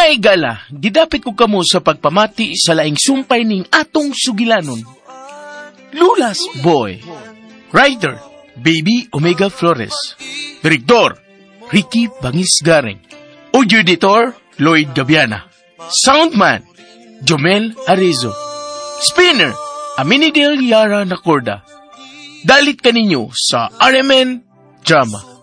May gala, gidapit ko kamo sa pagpamati sa laing sumpay ning atong sugilanon. Lulas Boy. Writer, Baby Omega Flores. Direktor, Ricky Bangisgareng. Audio editor, Lloyd Gabiana. Soundman, Jomel Arizo. Spinner, Aminidel Yara Nacorda. Dalit kaninyo sa RMN Drama.